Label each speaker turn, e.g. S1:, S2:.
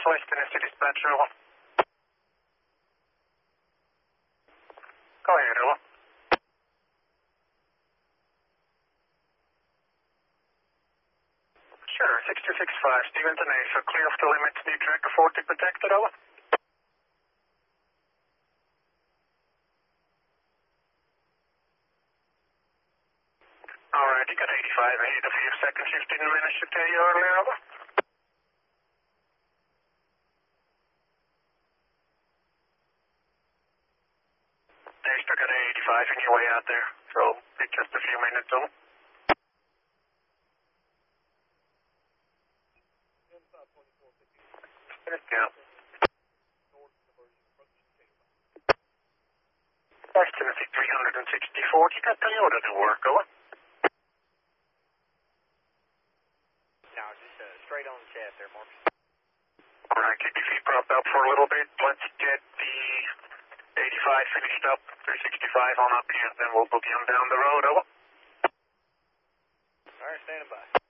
S1: West Tennessee dispatcher, over. Go ahead, over. Sure, 6265, Stevenson Ace, clear of the limits, need track 40 protected, over. Alright, you got 85 ahead of you, second shift didn't manage to tell you earlier, over. They still got 85 in your way out there, so it's just a few minutes, over. Yeah. West Tennessee 364, you got Toyota to work, over.
S2: No, just straight on the shaft there, Marcus.
S1: Alright, keep your feet propped up for a little bit. Let's get the 85 finished up, 365 on up here, then we'll boogie them down the road, over.
S2: Alright, standing by.